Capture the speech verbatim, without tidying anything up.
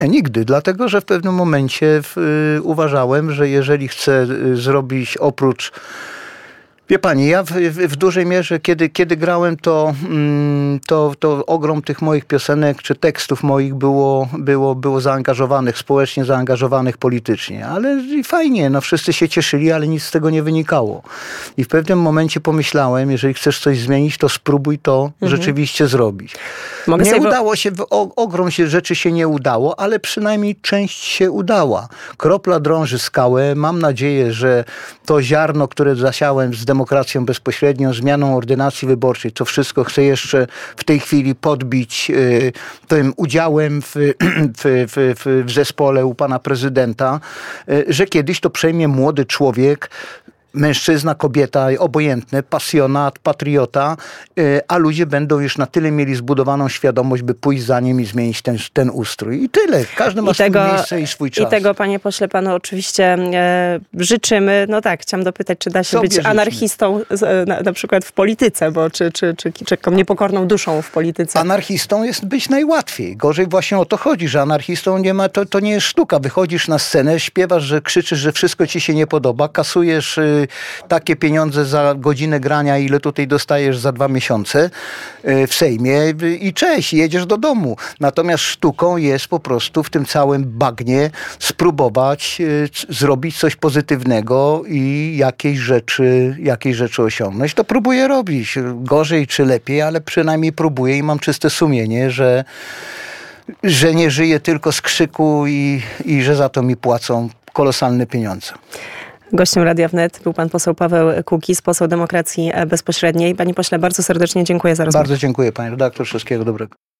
Nigdy, dlatego że w pewnym momencie w, y, uważałem, że jeżeli chcę y, zrobić oprócz... Wie pani, ja w, w, w dużej mierze, kiedy, kiedy grałem, to, mm, to, to ogrom tych moich piosenek czy tekstów moich było, było, było zaangażowanych, społecznie zaangażowanych politycznie. Ale i fajnie, no wszyscy się cieszyli, ale nic z tego nie wynikało. I w pewnym momencie pomyślałem, jeżeli chcesz coś zmienić, to spróbuj to mhm. rzeczywiście zrobić. Mogę nie sobie... udało się, o, ogrom się rzeczy się nie udało, ale przynajmniej część się udała. Kropla drąży skałę. Mam nadzieję, że to ziarno, które zasiałem z demokracją bezpośrednią, zmianą ordynacji wyborczej, to wszystko chcę jeszcze w tej chwili podbić y, tym udziałem w, w, w, w zespole u pana prezydenta, y, że kiedyś to przejmie młody człowiek, mężczyzna, kobieta, obojętne, pasjonat, patriota, yy, a ludzie będą już na tyle mieli zbudowaną świadomość, by pójść za nim i zmienić ten, ten ustrój. I tyle. Każdy ma I swój tego, miejsce i swój czas. I tego, panie pośle, panu oczywiście e, życzymy. No tak, chciałam dopytać, czy da się Sobie być życzymy. anarchistą z, na, na przykład w polityce, bo czy, czy, czy, czy, czy niepokorną duszą w polityce? Anarchistą jest być najłatwiej. Gorzej właśnie o to chodzi, że anarchistą nie ma, to, to nie jest sztuka. Wychodzisz na scenę, śpiewasz, że krzyczysz, że wszystko ci się nie podoba, kasujesz y, takie pieniądze za godzinę grania, ile tutaj dostajesz za dwa miesiące w Sejmie i cześć, jedziesz do domu. Natomiast sztuką jest po prostu w tym całym bagnie spróbować zrobić coś pozytywnego i jakieś rzeczy, jakieś rzeczy osiągnąć. To próbuję robić. Gorzej czy lepiej, ale przynajmniej próbuję i mam czyste sumienie, że, że nie żyję tylko z krzyku i, i że za to mi płacą kolosalne pieniądze. Gościem Radia Wnet był pan poseł Paweł Kukiz, poseł Demokracji Bezpośredniej. Panie pośle, bardzo serdecznie dziękuję za rozmowę. Bardzo dziękuję, panie redaktor. Wszystkiego dobrego.